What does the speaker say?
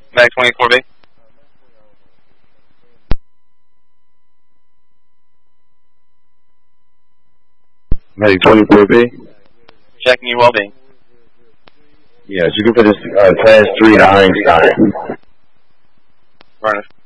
Medic 24B. Medic 24B. Checking your well-being. Yes, you can put this class 3 to Einstein. Furnace.